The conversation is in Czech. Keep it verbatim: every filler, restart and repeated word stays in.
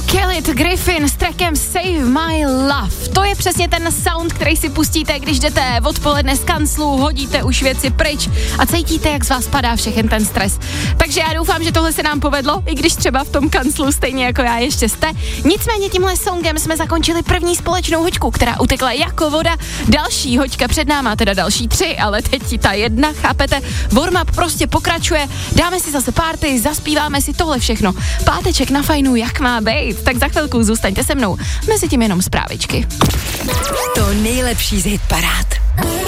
Kelly Griffin s trackem Save My Love. To je přesně ten sound, který si pustíte, když jdete odpoledne z kanclu, hodíte už věci pryč a cítíte, jak z vás padá všechen ten stres. Takže já doufám, že tohle se nám povedlo, i když třeba v tom kanclu stejně jako já ještě jste. Nicméně tímhle songem jsme zakončili první společnou hoďku, která utekla jako voda. Další hoďka před náma, teda další tři, ale teď ta jedna, chápete? Warm-up prostě pokračuje, dáme si zase party, zaspíváme si tohle všechno. Páteček na fajnu, jak má být, tak za chvilku zůstaňte se mnou, mezi tím jenom zprávičky. To nejlepší z hitparád.